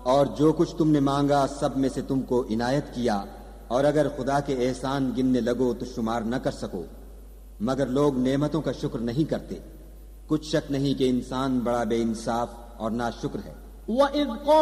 और जो कुछ तुमने मांगा सब में से तुमको इनायत किया, और अगर खुदा के एहसान गिनने लगो तो शुमार न कर सको, मगर लोग नेमतों का शुक्र नहीं करते। कुछ शक नहीं कि इंसान बड़ा बेइंसाफ और नाशुक्र है।